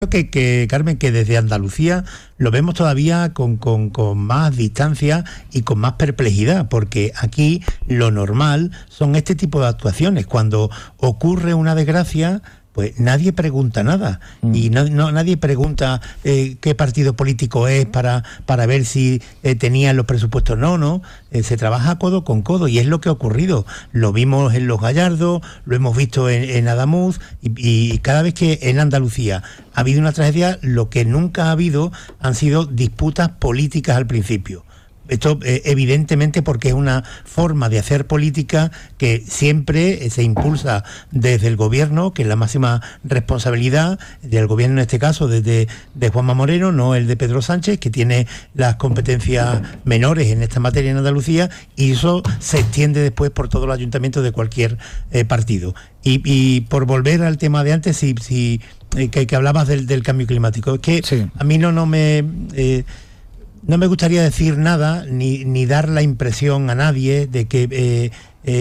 Carmen, que desde Andalucía lo vemos todavía con más distancia y con más perplejidad, porque aquí lo normal son este tipo de actuaciones. Cuando ocurre una desgracia, pues nadie pregunta nada y nadie pregunta qué partido político es para ver si tenían los presupuestos. No, se trabaja codo con codo y es lo que ha ocurrido. Lo vimos en Los Gallardos, lo hemos visto en Adamuz y cada vez que en Andalucía ha habido una tragedia, lo que nunca ha habido han sido disputas políticas al principio. Esto evidentemente porque es una forma de hacer política que siempre se impulsa desde el gobierno, que es la máxima responsabilidad del gobierno, en este caso de Juanma Moreno, no el de Pedro Sánchez, que tiene las competencias menores en esta materia en Andalucía, y eso se extiende después por todos los ayuntamientos de cualquier partido. Y por volver al tema de antes, que hablabas del cambio climático, es que sí. A mí no me gustaría decir nada ni dar la impresión a nadie de que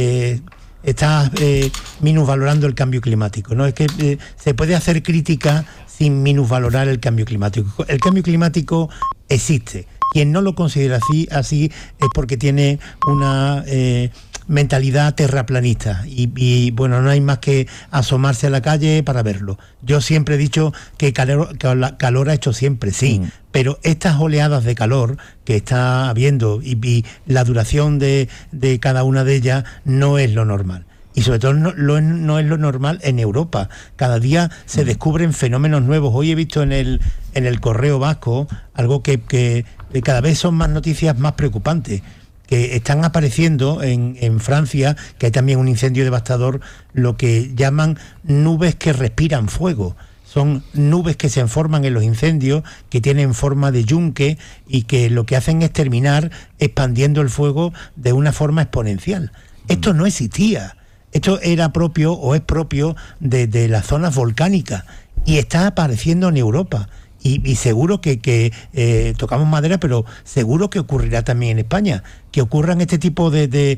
estás minusvalorando el cambio climático, ¿no? Es que se puede hacer crítica sin minusvalorar el cambio climático. El cambio climático existe. Quien no lo considera así es porque tiene una mentalidad terraplanista y bueno, no hay más que asomarse a la calle para verlo. Yo siempre he dicho que calor ha hecho siempre, sí, pero estas oleadas de calor que está habiendo y la duración de cada una de ellas no es lo normal. Y sobre todo no es lo normal en Europa. Cada día se descubren fenómenos nuevos. Hoy he visto en el Correo Vasco algo que cada vez son más noticias más preocupantes, que están apareciendo en Francia, que hay también un incendio devastador, lo que llaman nubes que respiran fuego. Son nubes que se forman en los incendios, que tienen forma de yunque y que lo que hacen es terminar expandiendo el fuego de una forma exponencial. Esto no existía. Esto era propio o es propio de las zonas volcánicas y está apareciendo en Europa. Y seguro que tocamos madera, pero seguro que ocurrirá también en España, que ocurran este tipo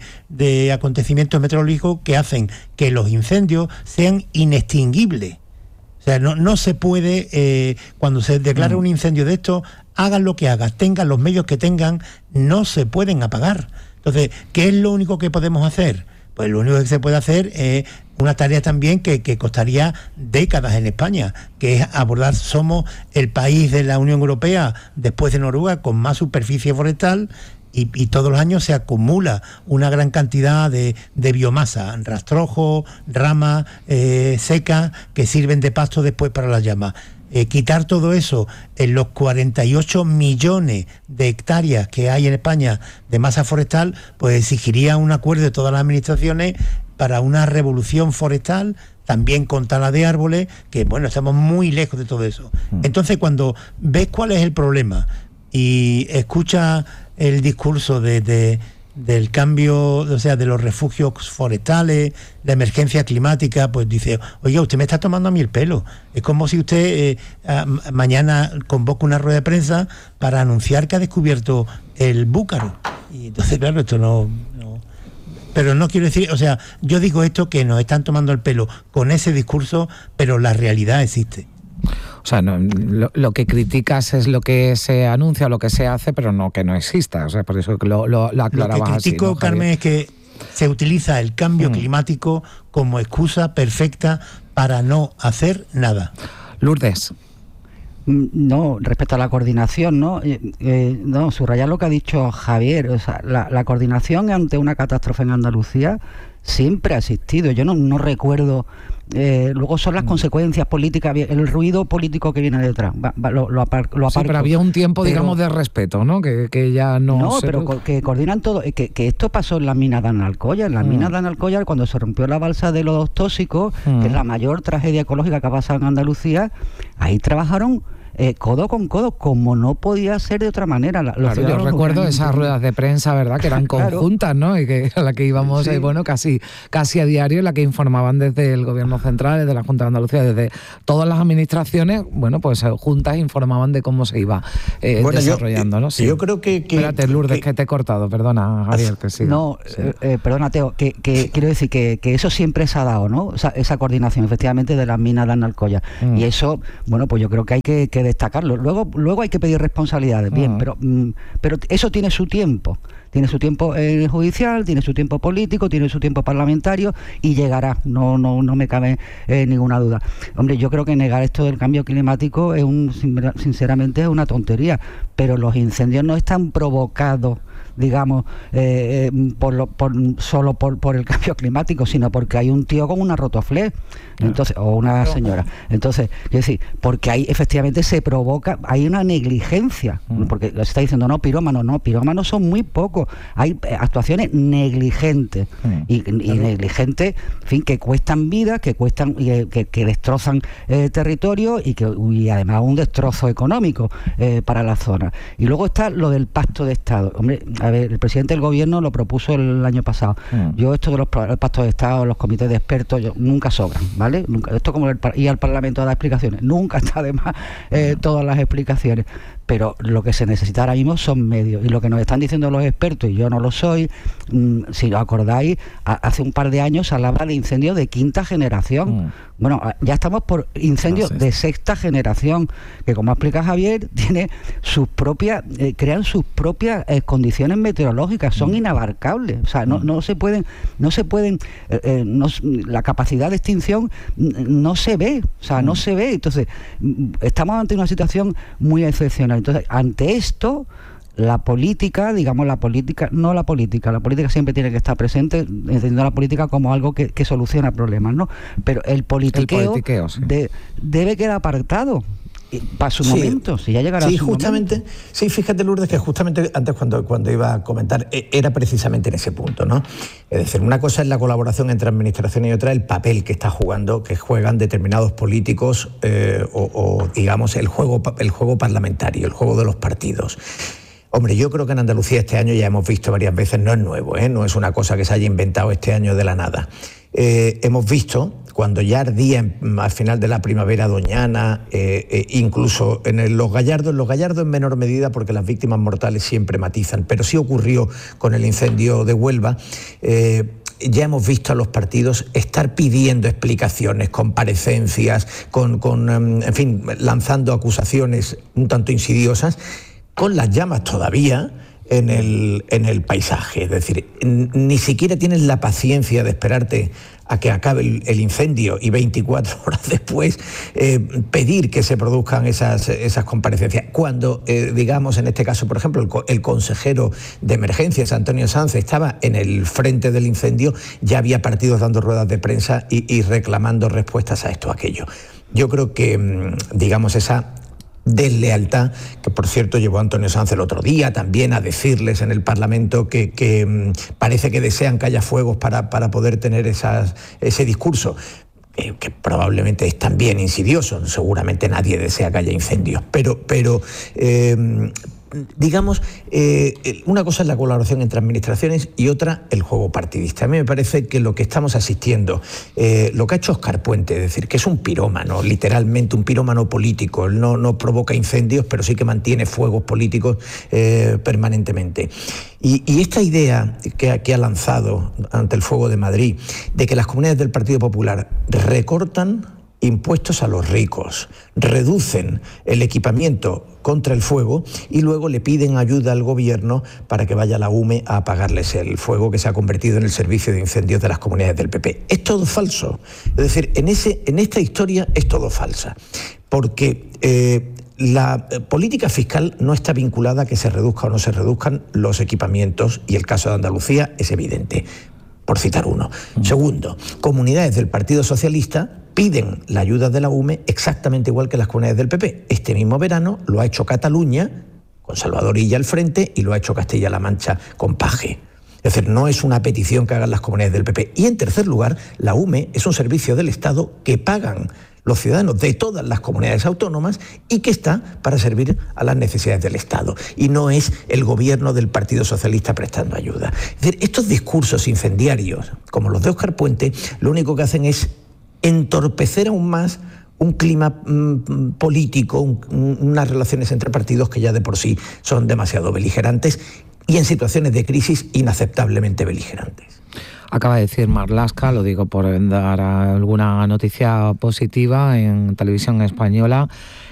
de acontecimientos meteorológicos que hacen que los incendios sean inextinguibles. O sea, no se puede, cuando se declara un incendio de esto, hagan lo que hagan, tengan los medios que tengan, no se pueden apagar. Entonces, ¿qué es lo único que podemos hacer? Pues lo único que se puede hacer es una tarea también que costaría décadas en España, que es abordar. Somos el país de la Unión Europea, después de Noruega, con más superficie forestal y todos los años se acumula una gran cantidad de biomasa, rastrojos, ramas secas que sirven de pasto después para las llamas. Quitar todo eso en los 48 millones de hectáreas que hay en España de masa forestal, pues exigiría un acuerdo de todas las administraciones para una revolución forestal, también con tala de árboles, que bueno, estamos muy lejos de todo eso. Entonces, cuando ves cuál es el problema y escuchas el discurso del cambio, o sea, de los refugios forestales, la emergencia climática, pues dice, oiga, usted me está tomando a mí el pelo. Es como si usted mañana convoca una rueda de prensa para anunciar que ha descubierto el búcaro. Y entonces, claro, esto no. Pero no quiero decir, o sea, yo digo esto que nos están tomando el pelo con ese discurso, pero la realidad existe. O sea, no, lo que criticas es lo que se anuncia, lo que se hace, pero no que no exista. O sea, por eso lo aclarabas así. Lo que critico, ¿no, Carmen, es que se utiliza el cambio climático como excusa perfecta para no hacer nada. Lourdes. No, respecto a la coordinación, no, subrayar lo que ha dicho Javier. O sea, la coordinación ante una catástrofe en Andalucía siempre ha existido. Yo no recuerdo. Luego son las consecuencias políticas, el ruido político que viene detrás. Lo aparco. Sí, pero había un tiempo, digamos, de respeto, ¿no? Que ya no. No, pero que coordinan todo. Que esto pasó en las minas de Analcoya. En las minas de Analcoya, cuando se rompió la balsa de los tóxicos, que es la mayor tragedia ecológica que ha pasado en Andalucía, ahí trabajaron codo con codo, como no podía ser de otra manera. Claro, yo recuerdo esas ruedas de prensa, ¿verdad?, que eran conjuntas, ¿no? Y que a la que íbamos, casi a diario, en la que informaban desde el Gobierno Central, desde la Junta de Andalucía, desde todas las administraciones, pues juntas informaban de cómo se iba desarrollando, ¿no? Sí. Yo creo que... Espérate, Lourdes, que te he cortado, perdona, Javier, que siga. No, perdona, Teo, que quiero decir que eso siempre se ha dado, ¿no? O sea, esa coordinación, efectivamente, de las minas de Alcoya. Y eso, pues yo creo que hay que destacarlo. Luego hay que pedir responsabilidades, bien, pero eso tiene su tiempo. Tiene su tiempo judicial, tiene su tiempo político, tiene su tiempo parlamentario y llegará, no me cabe ninguna duda. Hombre, yo creo que negar esto del cambio climático sinceramente es una tontería, pero los incendios no están provocados, digamos, solo por el cambio climático, sino porque hay un tío con una rotoflé, entonces, o una señora. Entonces, es decir, porque ahí efectivamente se provoca, hay una negligencia, porque se está diciendo pirómanos son muy pocos, hay actuaciones negligentes y negligentes, en fin, que cuestan vidas, que cuestan, que destrozan territorio y además un destrozo económico para la zona. Y luego está lo del pacto de Estado. Hombre, a ver, el presidente del gobierno lo propuso el año pasado. Yo esto de los pactos de Estado, los comités de expertos, nunca sobran, ¿vale? Nunca, esto como ir al Parlamento a dar explicaciones, nunca está de más todas las explicaciones. Pero lo que se necesita ahora mismo son medios. Y lo que nos están diciendo los expertos, y yo no lo soy, si lo acordáis, hace un par de años se hablaba de incendios de quinta generación. Bueno, ya estamos por incendios de sexta generación, que como explica Javier, tiene sus propias, crean sus propias condiciones meteorológicas, son inabarcables. O sea, no se pueden, la capacidad de extinción no se ve, o sea, no se ve. Entonces, estamos ante una situación muy excepcional. Entonces, ante esto, la política siempre tiene que estar presente, entendiendo la política como algo que soluciona problemas, ¿no? Pero el politiqueo sí, debe quedar apartado para su momento, si ya llegará su justamente, momento. Sí, fíjate, Lourdes, que justamente antes cuando iba a comentar, era precisamente en ese punto, ¿no? Es decir, una cosa es la colaboración entre administraciones y otra el papel que juegan determinados políticos o digamos el juego parlamentario, el juego de los partidos. Hombre, yo creo que en Andalucía este año ya hemos visto varias veces, no es nuevo, no es una cosa que se haya inventado este año de la nada. Hemos visto, cuando ya ardía al final de la primavera doñana, incluso en los gallardos en menor medida porque las víctimas mortales siempre matizan, pero sí ocurrió con el incendio de Huelva. Ya hemos visto a los partidos estar pidiendo explicaciones, comparecencias, en fin, lanzando acusaciones un tanto insidiosas, con las llamas todavía en el paisaje. Es decir, ni siquiera tienes la paciencia de esperarte a que acabe el incendio y 24 horas después pedir que se produzcan esas comparecencias. Cuando, digamos, en este caso, por ejemplo, el consejero de emergencias, Antonio Sanz, estaba en el frente del incendio, ya había partidos dando ruedas de prensa y reclamando respuestas a esto o aquello. Yo creo que, digamos, esa deslealtad, que por cierto llevó Antonio Sanz el otro día también a decirles en el Parlamento que parece que desean que haya fuegos para poder tener ese discurso, que probablemente es también insidioso. Seguramente nadie desea que haya incendios, pero digamos, una cosa es la colaboración entre administraciones y otra el juego partidista. A mí me parece que lo que estamos asistiendo, lo que ha hecho Óscar Puente, es decir, que es un pirómano, literalmente un pirómano político, él no provoca incendios, pero sí que mantiene fuegos políticos permanentemente. Y esta idea que ha lanzado ante el Fuego de Madrid, de que las comunidades del Partido Popular recortan impuestos a los ricos, reducen el equipamiento contra el fuego y luego le piden ayuda al gobierno para que vaya la UME a apagarles el fuego, que se ha convertido en el servicio de incendios de las comunidades del PP. Es todo falso. Es decir, en esta historia es todo falsa, porque la política fiscal no está vinculada a que se reduzca o no se reduzcan los equipamientos, y el caso de Andalucía es evidente, por citar uno. Segundo, comunidades del Partido Socialista piden la ayuda de la UME exactamente igual que las comunidades del PP. Este mismo verano lo ha hecho Cataluña, con Salvador Illa al frente, y lo ha hecho Castilla-La Mancha con Paje. Es decir, no es una petición que hagan las comunidades del PP. Y en tercer lugar, la UME es un servicio del Estado que pagan los ciudadanos de todas las comunidades autónomas y que está para servir a las necesidades del Estado. Y no es el gobierno del Partido Socialista prestando ayuda. Es decir, estos discursos incendiarios, como los de Óscar Puente, lo único que hacen es entorpecer aún más un clima político, unas relaciones entre partidos que ya de por sí son demasiado beligerantes y en situaciones de crisis inaceptablemente beligerantes. Acaba de decir Marlaska, lo digo por dar alguna noticia positiva en televisión española,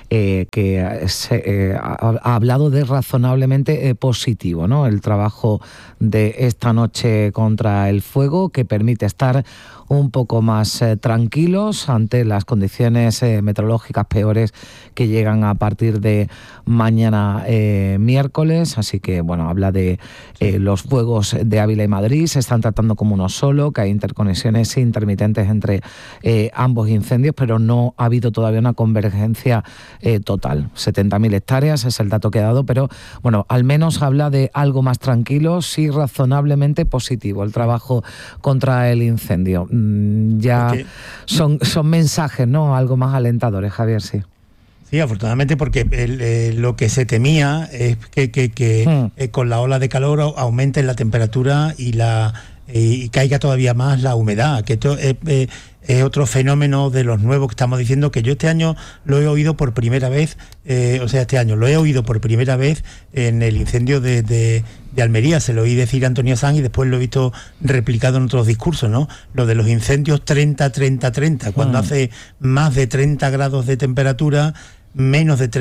que ha hablado de razonablemente positivo, ¿no? El trabajo de esta noche contra el fuego, que permite estar un poco más tranquilos ante las condiciones meteorológicas peores que llegan a partir de mañana miércoles. Así que, bueno, habla de los fuegos de Ávila y Madrid, se están tratando como uno solo, que hay interconexiones intermitentes entre ambos incendios, pero no ha habido todavía una convergencia total. 70.000 hectáreas es el dato que ha dado, pero bueno, al menos habla de algo más tranquilo, sí razonablemente positivo el trabajo contra el incendio. Ya son mensajes, ¿no? Algo más alentadores, Javier, sí. Sí, afortunadamente, porque lo que se temía es que con la ola de calor aumente la temperatura y caiga todavía más la humedad, que esto es otro fenómeno de los nuevos que estamos diciendo, que yo este año lo he oído por primera vez, en el incendio de Almería, se lo oí decir a Antonio Sanz y después lo he visto replicado en otros discursos, ¿no? Lo de los incendios 30-30-30, cuando hace más de 30 grados de temperatura, menos de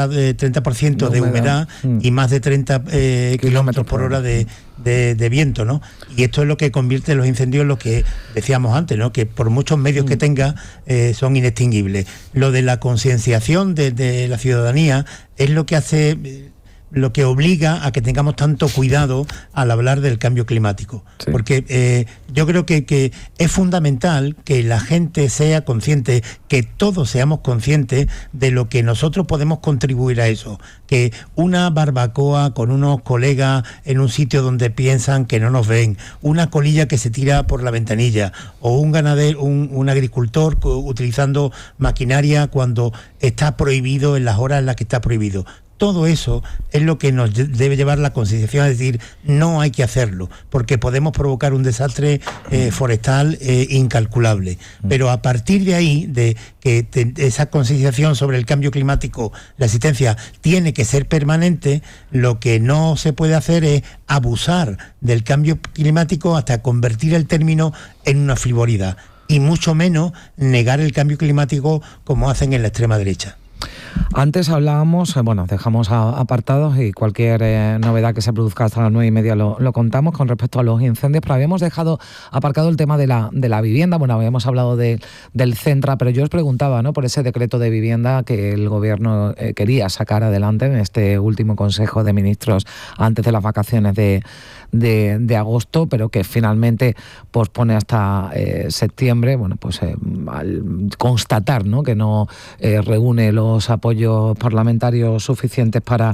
30% de humedad y más de 30 kilómetros por hora de viento, ¿no? Y esto es lo que convierte los incendios en lo que decíamos antes, ¿no? Que por muchos medios que tenga son inextinguibles. Lo de la concienciación de la ciudadanía es lo que hace, lo que obliga a que tengamos tanto cuidado al hablar del cambio climático. Sí. Porque yo creo que es fundamental que la gente sea consciente, que todos seamos conscientes de lo que nosotros podemos contribuir a eso. Que una barbacoa con unos colegas en un sitio donde piensan que no nos ven, una colilla que se tira por la ventanilla, o un ganadero, un agricultor utilizando maquinaria cuando está prohibido, en las horas en las que está prohibido. Todo eso es lo que nos debe llevar la concienciación a decir, no hay que hacerlo, porque podemos provocar un desastre forestal incalculable. Pero a partir de ahí, de que esa concienciación sobre el cambio climático, la existencia, tiene que ser permanente, lo que no se puede hacer es abusar del cambio climático hasta convertir el término en una frivolidad, y mucho menos negar el cambio climático como hacen en la extrema derecha. Antes hablábamos, dejamos apartados y cualquier novedad que se produzca hasta las 9:30 lo contamos con respecto a los incendios, pero habíamos dejado aparcado el tema de la vivienda. Bueno, habíamos hablado del Centra, pero yo os preguntaba, ¿no?, por ese decreto de vivienda que el Gobierno quería sacar adelante en este último Consejo de Ministros antes de las vacaciones de agosto, pero que finalmente pospone hasta septiembre. Bueno, pues al constatar, ¿no?, que no reúne los apoyos parlamentarios suficientes para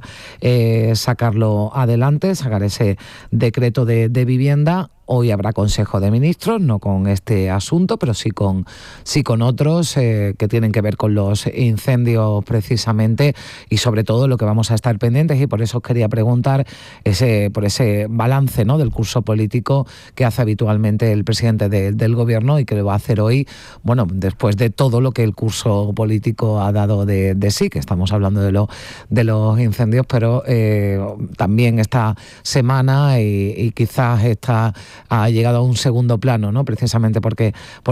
sacarlo adelante, sacar ese decreto de vivienda. Hoy habrá Consejo de Ministros, no con este asunto, pero sí con otros que tienen que ver con los incendios precisamente, y sobre todo lo que vamos a estar pendientes, y por eso os quería preguntar por ese balance, ¿no?, del curso político que hace habitualmente el presidente del Gobierno y que lo va a hacer hoy, bueno, después de todo lo que el curso político ha dado de sí, que estamos hablando de los incendios, pero también esta semana y quizás ha llegado a un segundo plano, ¿no?, precisamente porque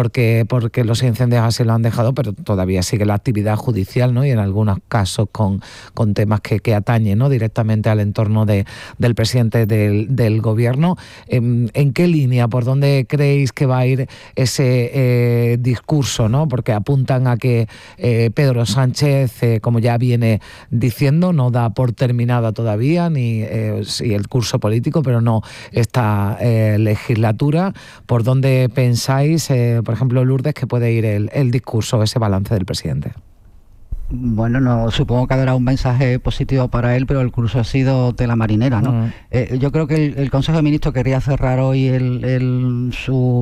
los incendios así lo han dejado, pero todavía sigue la actividad judicial, ¿no?, y en algunos casos con temas que atañen, ¿no?, directamente al entorno del presidente del Gobierno. ¿En qué línea, por dónde creéis que va a ir ese discurso, ¿no? Porque apuntan a que Pedro Sánchez, como ya viene diciendo, no da por terminada todavía ni el curso político, pero no esta legislatura. ¿Por dónde pensáis, por ejemplo, Lourdes, que puede ir el discurso, ese balance del presidente? Bueno, no, supongo que habrá un mensaje positivo para él, pero el curso ha sido tela marinera, ¿no? Yo creo que el Consejo de Ministros quería cerrar hoy el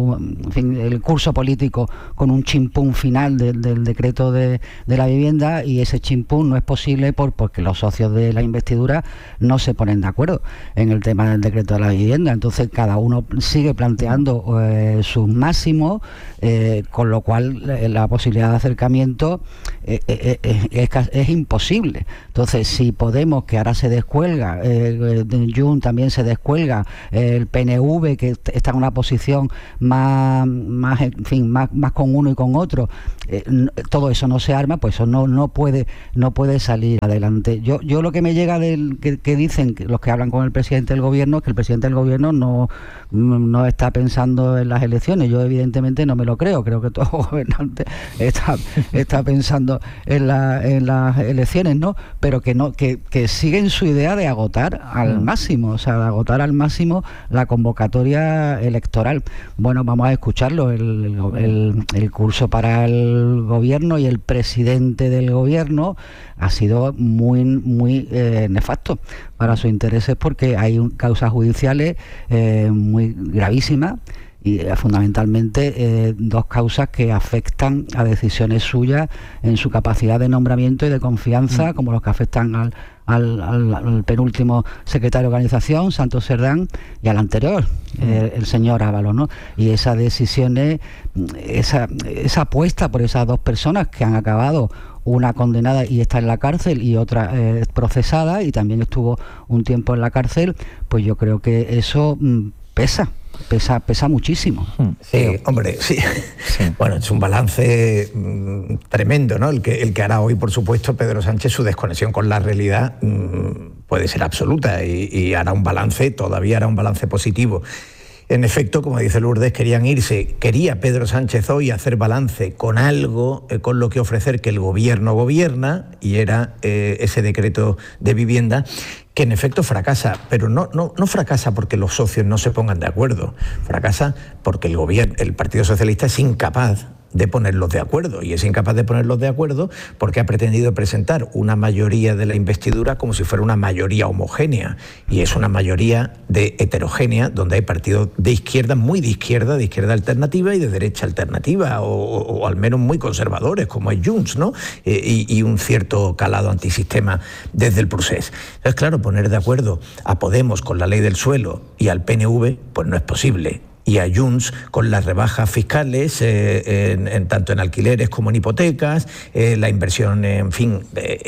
curso político con un chimpún final del decreto de la vivienda, y ese chimpún no es posible porque los socios de la investidura no se ponen de acuerdo en el tema del decreto de la vivienda. Entonces cada uno sigue planteando sus máximos, con lo cual la posibilidad de acercamiento es imposible. Entonces, si Podemos, que ahora se descuelga, Junts también se descuelga, el PNV, que está en una posición más con uno y con otro, todo eso no se arma, pues eso no puede salir adelante. Yo lo que me llega que dicen los que hablan con el presidente del gobierno, es que el presidente del gobierno no está pensando en las elecciones. Yo evidentemente no me lo creo que todo gobernante está pensando en las elecciones, ¿no? Pero que siguen su idea de agotar al máximo, o sea, de agotar al máximo la convocatoria electoral. Bueno, vamos a escucharlo. El curso para el gobierno y el presidente del gobierno ha sido muy nefasto para sus intereses, porque hay causas judiciales muy gravísimas, y fundamentalmente dos causas que afectan a decisiones suyas en su capacidad de nombramiento y de confianza, como los que afectan al penúltimo secretario de organización, Santos Cerdán, y al anterior, el señor Ábalos, ¿no? Y esas decisiones, esa apuesta por esas dos personas que han acabado, una condenada y está en la cárcel, y otra procesada y también estuvo un tiempo en la cárcel, pues yo creo que eso pesa muchísimo. Sí, hombre, sí. Bueno, es un balance tremendo, ¿no? El que hará hoy, por supuesto, Pedro Sánchez. Su desconexión con la realidad puede ser absoluta, y hará un balance positivo. En efecto, como dice Lourdes, quería Pedro Sánchez hoy hacer balance con algo, con lo que ofrecer que el gobierno gobierna, y era ese decreto de vivienda, que en efecto fracasa, pero no fracasa porque los socios no se pongan de acuerdo, fracasa porque el Partido Socialista es incapaz de ponerlos de acuerdo, y es incapaz de ponerlos de acuerdo porque ha pretendido presentar una mayoría de la investidura como si fuera una mayoría homogénea, y es una mayoría heterogénea, donde hay partidos de izquierda, muy de izquierda alternativa, y de derecha alternativa, o al menos muy conservadores, como es Junts, ¿no? Y un cierto calado antisistema desde el procés. Entonces, claro, poner de acuerdo a Podemos con la ley del suelo y al PNV, pues no es posible. Y a Junts con las rebajas fiscales, tanto en alquileres como en hipotecas, la inversión, en fin,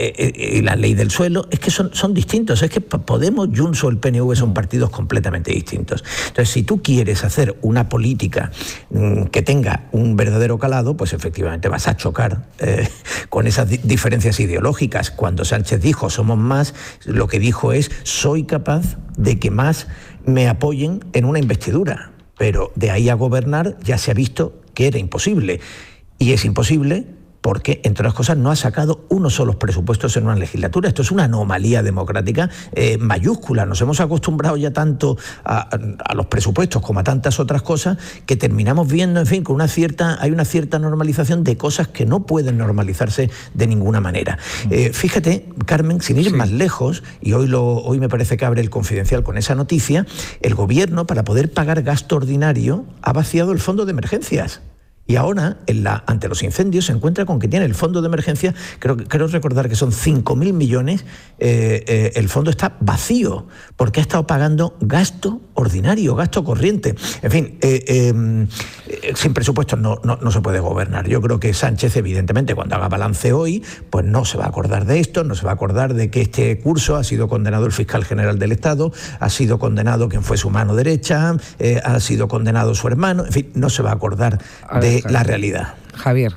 y la ley del suelo, es que son distintos. Es que Podemos, Junts o el PNV son partidos completamente distintos. Entonces, si tú quieres hacer una política que tenga un verdadero calado, pues efectivamente vas a chocar con esas diferencias ideológicas. Cuando Sánchez dijo somos más, lo que dijo es soy capaz de que más me apoyen en una investidura. Pero de ahí a gobernar ya se ha visto que era imposible. Y es imposible porque, entre otras cosas, no ha sacado unos solos presupuestos en una legislatura. Esto es una anomalía democrática mayúscula. Nos hemos acostumbrado ya tanto a los presupuestos como a tantas otras cosas, que terminamos viendo, en fin, hay una cierta normalización de cosas que no pueden normalizarse de ninguna manera. Fíjate, Carmen, sin ir más lejos, y hoy me parece que abre el Confidencial con esa noticia, el gobierno, para poder pagar gasto ordinario, ha vaciado el fondo de emergencias. Y ahora, ante los incendios, se encuentra con que tiene el fondo de emergencia, creo recordar que son 5.000 millones, el fondo está vacío, porque ha estado pagando gasto ordinario, gasto corriente. En fin, sin presupuestos no se puede gobernar. Yo creo que Sánchez, evidentemente, cuando haga balance hoy, pues no se va a acordar de esto, no se va a acordar de que este curso ha sido condenado el fiscal general del Estado, ha sido condenado quien fue su mano derecha, ha sido condenado su hermano, en fin, no se va a acordar de la realidad. Javier.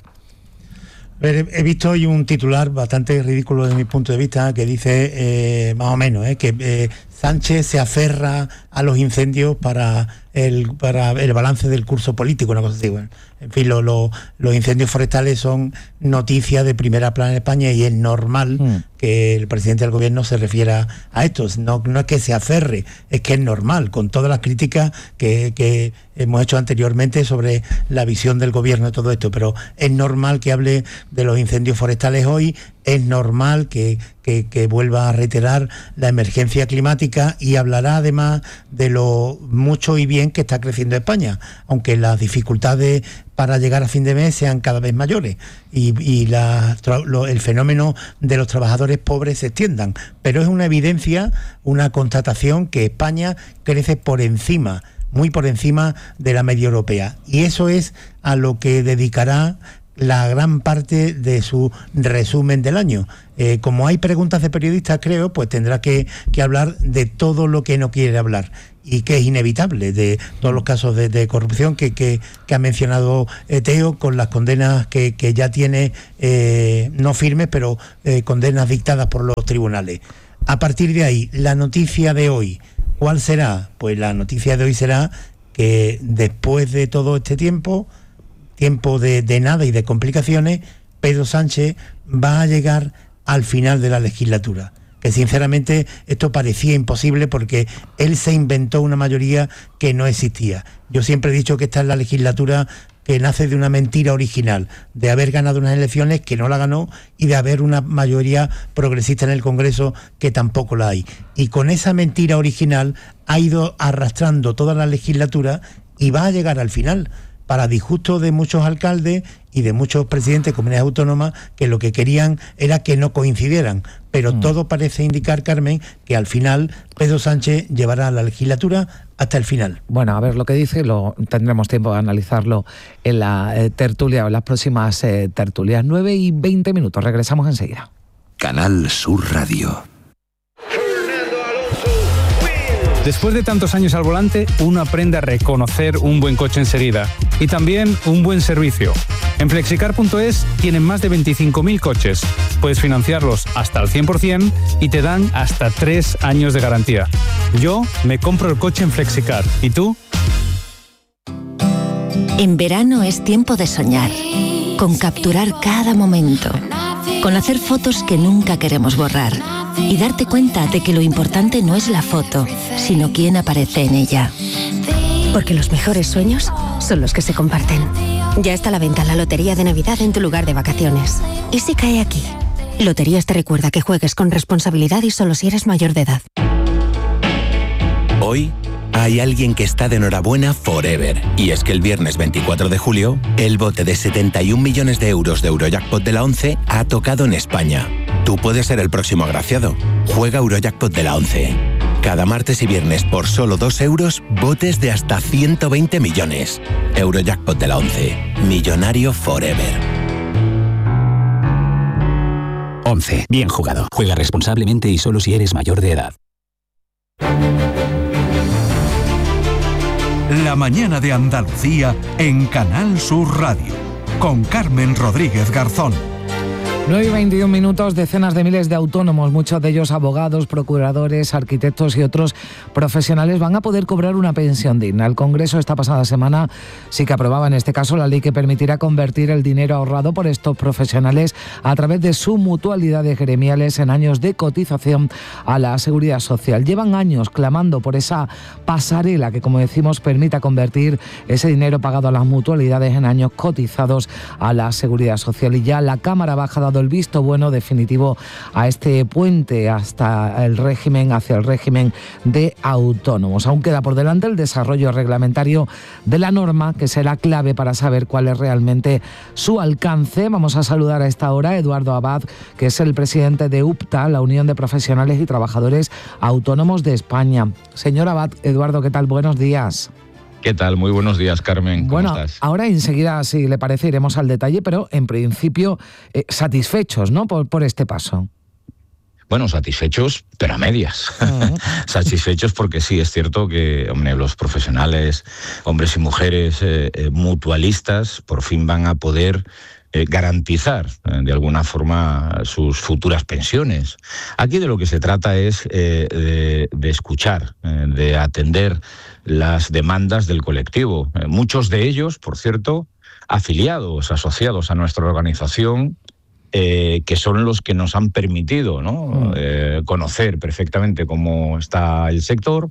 He visto hoy un titular bastante ridículo desde mi punto de vista, que dice más o menos que Sánchez se aferra a los incendios para el balance del curso político, una cosa así. Bueno, en fin, los incendios forestales son noticia de primera plana en España y es normal que el presidente del gobierno se refiera a esto. No es que se aferre, es que es normal, con todas las críticas que hemos hecho anteriormente sobre la visión del gobierno de todo esto, pero es normal que hable de los incendios forestales hoy, es normal que vuelva a reiterar la emergencia climática y hablará además de lo mucho y bien que está creciendo España, aunque las dificultades para llegar a fin de mes sean cada vez mayores y el fenómeno de los trabajadores pobres se extiendan. Pero es una evidencia, una constatación que España crece por encima, muy por encima de la media europea. Y eso es a lo que dedicará la gran parte de su resumen del año. Como hay preguntas de periodistas, creo, pues tendrá que hablar de todo lo que no quiere hablar y que es inevitable, de todos los casos de corrupción que ha mencionado Teo, con las condenas que ya tiene, no firmes, pero condenas dictadas por los tribunales. A partir de ahí, la noticia de hoy, ¿cuál será? Pues la noticia de hoy será que después de todo este tiempo de nada y de complicaciones, Pedro Sánchez va a llegar al final de la legislatura. Que sinceramente esto parecía imposible porque él se inventó una mayoría que no existía. Yo siempre he dicho que esta es la legislatura que nace de una mentira original, de haber ganado unas elecciones que no la ganó y de haber una mayoría progresista en el Congreso que tampoco la hay. Y con esa mentira original ha ido arrastrando toda la legislatura y va a llegar al final, para disgusto de muchos alcaldes y de muchos presidentes de comunidades autónomas que lo que querían era que no coincidieran. Pero todo parece indicar, Carmen, que al final Pedro Sánchez llevará la legislatura hasta el final. Bueno, a ver lo que dice, tendremos tiempo de analizarlo en la tertulia o en las próximas tertulias. 9:20, regresamos enseguida. Canal Sur Radio. Después de tantos años al volante, uno aprende a reconocer un buen coche enseguida y también un buen servicio. En Flexicar.es tienen más de 25.000 coches. Puedes financiarlos hasta el 100% y te dan hasta 3 años de garantía. Yo me compro el coche en Flexicar. ¿Y tú? En verano es tiempo de soñar, con capturar cada momento, con hacer fotos que nunca queremos borrar y darte cuenta de que lo importante no es la foto, sino quién aparece en ella. Porque los mejores sueños son los que se comparten. Ya está a la venta la Lotería de Navidad en tu lugar de vacaciones. ¿Y si cae aquí? Loterías te recuerda que juegues con responsabilidad y solo si eres mayor de edad. Hoy hay alguien que está de enhorabuena forever. Y es que el viernes 24 de julio, el bote de 71 millones de euros de Eurojackpot de la 11 ha tocado en España. Tú puedes ser el próximo agraciado. Juega Eurojackpot de la 11. Cada martes y viernes por solo 2 euros, botes de hasta 120 millones. Eurojackpot de la 11. Millonario forever. 11. Bien jugado. Juega responsablemente y solo si eres mayor de edad. La mañana de Andalucía en Canal Sur Radio, con Carmen Rodríguez Garzón. 9:21, decenas de miles de autónomos, muchos de ellos abogados, procuradores, arquitectos y otros profesionales van a poder cobrar una pensión digna. El Congreso esta pasada semana sí que aprobaba en este caso la ley que permitirá convertir el dinero ahorrado por estos profesionales a través de sus mutualidades gremiales en años de cotización a la Seguridad Social. Llevan años clamando por esa pasarela que, como decimos, permita convertir ese dinero pagado a las mutualidades en años cotizados a la Seguridad Social. Y ya la Cámara Baja ha dado el visto bueno definitivo a este puente hacia el régimen de autónomos. Aún queda por delante el desarrollo reglamentario de la norma, que será clave para saber cuál es realmente su alcance. Vamos a saludar a esta hora a Eduardo Abad, que es el presidente de UPTA, la Unión de Profesionales y Trabajadores Autónomos de España. Señor Abad, Eduardo, ¿qué tal? Buenos días. ¿Qué tal? Muy buenos días, Carmen. ¿Cómo estás? Ahora enseguida, si le parece, iremos al detalle, pero en principio satisfechos, ¿no?, por este paso. Bueno, satisfechos, pero a medias. Satisfechos porque sí, es cierto que los profesionales, hombres y mujeres mutualistas, por fin van a poder garantizar de alguna forma sus futuras pensiones. Aquí de lo que se trata es de escuchar, de atender las demandas del colectivo. Muchos de ellos, por cierto, afiliados, asociados a nuestra organización, que son los que nos han permitido, ¿no? Conocer perfectamente cómo está el sector,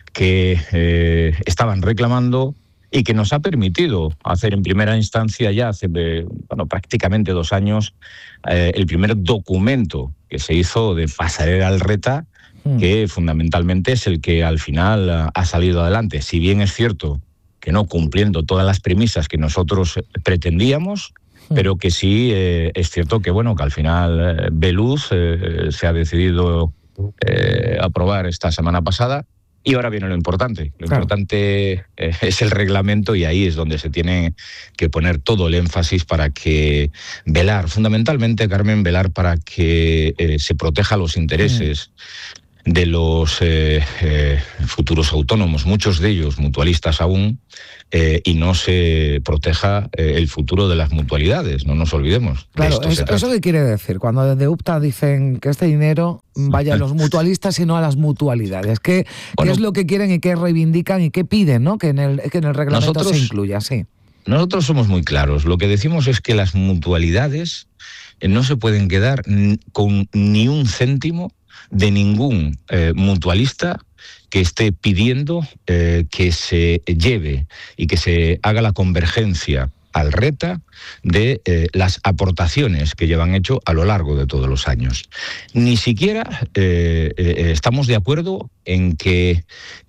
que estaban reclamando y que nos ha permitido hacer en primera instancia ya hace prácticamente 2 años el primer documento que se hizo de pasarela al RETA, que fundamentalmente es el que al final ha salido adelante. Si bien es cierto que no cumpliendo todas las premisas que nosotros pretendíamos, pero que sí es cierto que que al final Beluz se ha decidido aprobar esta semana pasada. Y ahora viene lo importante. Lo importante es el reglamento, y ahí es donde se tiene que poner todo el énfasis para que velar, fundamentalmente, Carmen, velar para que se proteja los intereses de los futuros autónomos, muchos de ellos mutualistas aún, y no se proteja el futuro de las mutualidades, no nos olvidemos. Claro, ¿eso qué quiere decir? Cuando desde UPTA dicen que este dinero vaya a los mutualistas y no a las mutualidades, ¿qué es lo que quieren y qué reivindican y qué piden, ¿no? que en el reglamento se incluya? Sí. Nosotros somos muy claros. Lo que decimos es que las mutualidades no se pueden quedar con ni un céntimo de ningún mutualista que esté pidiendo que se lleve y que se haga la convergencia al RETA de las aportaciones que llevan hecho a lo largo de todos los años. Ni siquiera estamos de acuerdo en que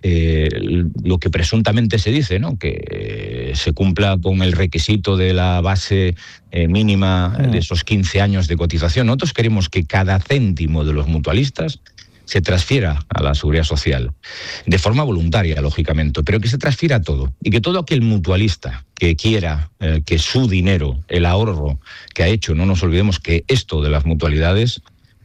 lo que presuntamente se dice, ¿no? Que se cumpla con el requisito de la base mínima de esos 15 años de cotización. Nosotros queremos que cada céntimo de los mutualistas se transfiera a la Seguridad Social, de forma voluntaria, lógicamente, pero que se transfiera todo, y que todo aquel mutualista que quiera que su dinero, el ahorro que ha hecho, no nos olvidemos que esto de las mutualidades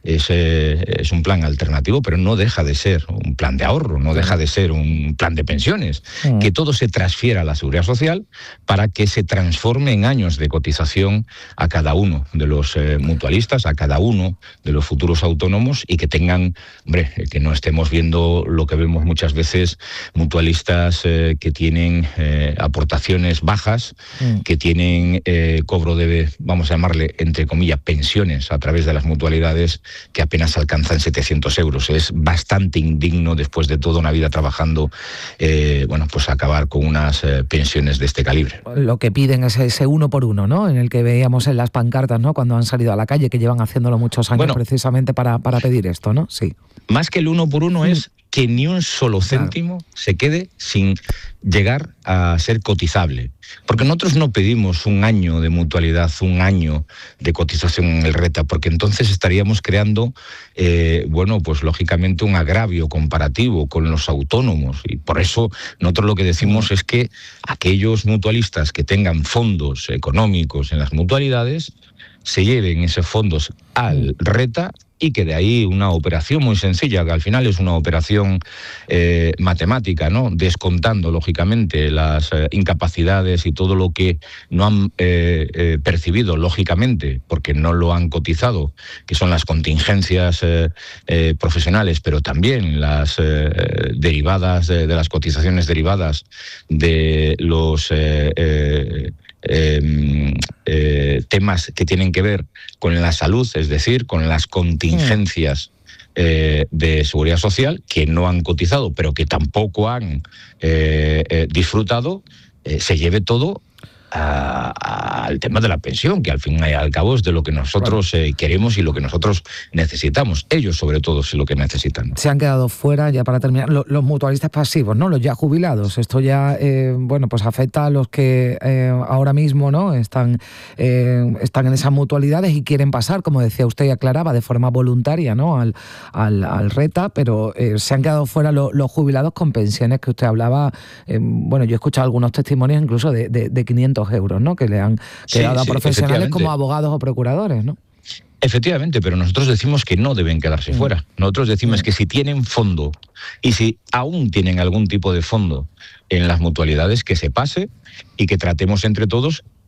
es un plan alternativo, pero no deja de ser un plan de ahorro, no deja de ser un plan de pensiones, que todo se transfiera a la Seguridad Social para que se transforme en años de cotización a cada uno de los mutualistas, a cada uno de los futuros autónomos, y que tengan, que no estemos viendo lo que vemos muchas veces, mutualistas que tienen aportaciones bajas, que tienen cobro de, vamos a llamarle, entre comillas, pensiones a través de las mutualidades, que apenas alcanzan 700 euros. Es bastante indigno, después de toda una vida trabajando, pues acabar con unas pensiones de este calibre. Lo que piden es ese 1 por 1, ¿no? En el que veíamos en las pancartas, ¿no? Cuando han salido a la calle, que llevan haciéndolo muchos años precisamente para pedir esto, ¿no? Sí. Más que el 1 por 1 es que ni un solo céntimo se quede sin llegar a ser cotizable. Porque nosotros no pedimos un año de mutualidad, un año de cotización en el RETA, porque entonces estaríamos creando, pues lógicamente un agravio comparativo con los autónomos. Y por eso nosotros lo que decimos es que aquellos mutualistas que tengan fondos económicos en las mutualidades se lleven esos fondos al RETA, y que de ahí una operación muy sencilla, que al final es una operación matemática, ¿no? Descontando, lógicamente, las incapacidades y todo lo que no han percibido, lógicamente, porque no lo han cotizado, que son las contingencias profesionales, pero también las derivadas de las cotizaciones derivadas de los temas que tienen que ver con la salud, es decir, con las contingencias de seguridad social, que no han cotizado, pero que tampoco han disfrutado, se lleve todo al tema de la pensión, que al fin y al cabo es de lo que nosotros queremos y lo que nosotros necesitamos. Ellos, sobre todo, es lo que necesitan. Se han quedado fuera, ya para terminar, los mutualistas pasivos, ¿no? Los ya jubilados. Esto ya, pues afecta a los que ahora mismo, ¿no? Están en esas mutualidades y quieren pasar, como decía usted y aclaraba, de forma voluntaria, ¿no? Al RETA, pero se han quedado fuera los jubilados con pensiones que usted hablaba. Yo he escuchado algunos testimonios incluso de 500 euros, ¿no? Que le han quedado a profesionales como abogados o procuradores, ¿no? Efectivamente, pero nosotros decimos que no deben quedarse fuera. Nosotros decimos que si tienen fondo y si aún tienen algún tipo de fondo en las mutualidades, que se pase y que tratemos entre todos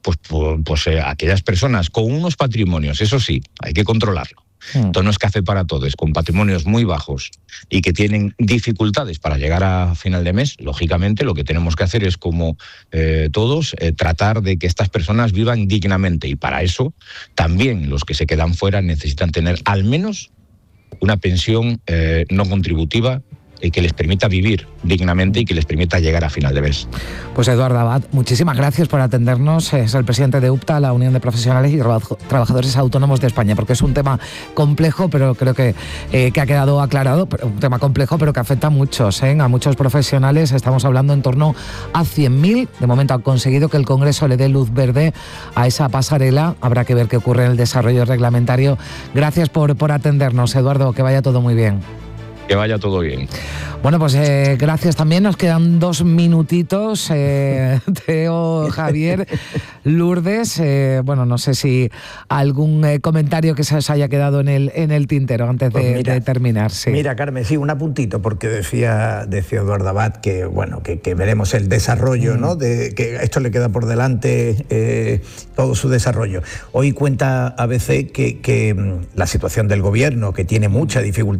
aquellas personas con unos patrimonios, eso sí, hay que controlarlo. Esto no es café para todos, con patrimonios muy bajos y que tienen dificultades para llegar a final de mes. Lógicamente lo que tenemos que hacer es, como todos, tratar de que estas personas vivan dignamente, y para eso también los que se quedan fuera necesitan tener al menos una pensión no contributiva que les permita vivir dignamente y que les permita llegar a final de mes. Pues Eduardo Abad, muchísimas gracias por atendernos. Es el presidente de UPTA, la Unión de Profesionales y Trabajadores Autónomos de España, porque es un tema complejo, pero creo que ha quedado aclarado, un tema complejo, pero que afecta a muchos, a muchos profesionales. Estamos hablando en torno a 100.000. De momento han conseguido que el Congreso le dé luz verde a esa pasarela. Habrá que ver qué ocurre en el desarrollo reglamentario. Gracias por atendernos, Eduardo, que vaya todo muy bien. Que vaya todo bien. Bueno, pues gracias también. Nos quedan 2 minutitos. Teo, Javier, Lourdes. Bueno, no sé si algún comentario que se os haya quedado en el tintero antes de terminar. Sí. Mira, Carmen, sí, un apuntito, porque decía Eduardo Abad que, bueno, que veremos el desarrollo, ¿no? De que esto le queda por delante todo su desarrollo. Hoy cuenta ABC que la situación del gobierno, que tiene mucha dificultad